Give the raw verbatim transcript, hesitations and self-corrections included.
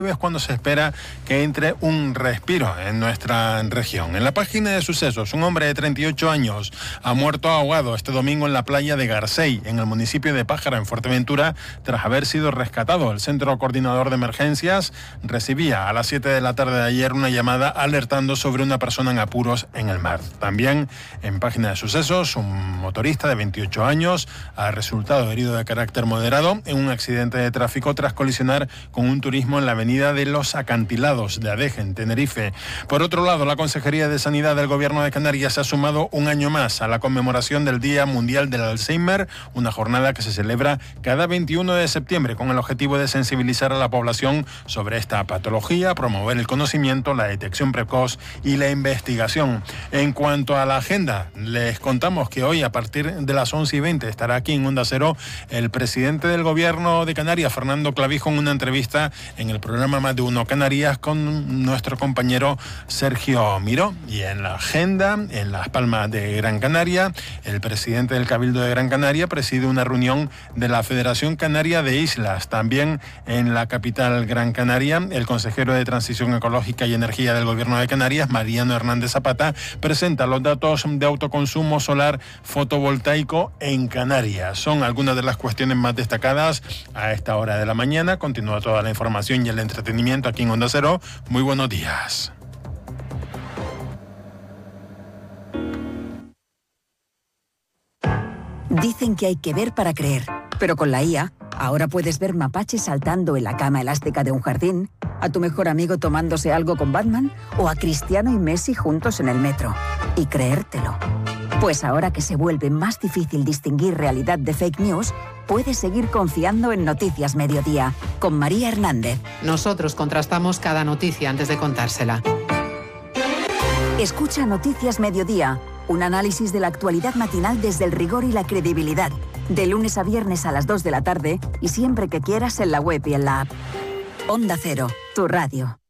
es cuando se espera que entre un respiro en nuestra región. En la página de sucesos, un hombre de treinta y ocho años ha muerto ahogado este domingo en la playa de Garcey, en el municipio de Pájara, en Fuerteventura, tras haber sido rescatado. El Centro Coordinador de Emergencias recibía a las siete de la tarde de ayer una llamada alertando sobre una persona en apuros en el mar. También en página de sucesos, un motorista de veintiocho años ha resultado herido de carácter moderado en un accidente de tráfico tras colisionar con un turismo en la avenida de los Acantilados de Adeje, en Tenerife. Por otro lado, la Consejería de Sanidad del Gobierno de Canarias ha sumado un año más a la conmemoración del Día Mundial del Alzheimer, una jornada que se celebra cada veintiuno de septiembre con el objetivo de sensibilizar a la población sobre esta patología, promover el conocimiento, la detección precoz y la investigación. En cuanto a la agenda, les contamos que hoy a partir de las once y veinte estará aquí en Onda Cero el presidente del Gobierno de Canarias, Fernando Clavijo, en una entrevista en el programa Más de Uno Canarias con nuestro compañero Sergio Miró. Y en la agenda, en Las Palmas de Gran Canaria, el presidente del Cabildo de Gran Canaria preside una reunión de la Federación Canaria de Islas. También en la capital Gran Canaria, el consejero de Transición Ecológica y Energía del Gobierno de Canarias, Mariano Hernández Zapata, presenta los datos de autoconsumo solar fotovoltaico en Canarias. Son algunas de las cuestiones más destacadas a esta hora de la mañana. Continúa toda la información y el entretenimiento aquí en Onda Cero. Muy buenos días. Dicen que hay que ver para creer, pero con la I A, ahora puedes ver mapaches saltando en la cama elástica de un jardín, a tu mejor amigo tomándose algo con Batman o a Cristiano y Messi juntos en el metro. Y creértelo. Pues ahora que se vuelve más difícil distinguir realidad de fake news, puedes seguir confiando en Noticias Mediodía, con María Hernández. Nosotros contrastamos cada noticia antes de contársela. Escucha Noticias Mediodía, un análisis de la actualidad matinal desde el rigor y la credibilidad. De lunes a viernes a las dos de la tarde y siempre que quieras en la web y en la app. Onda Cero, tu radio.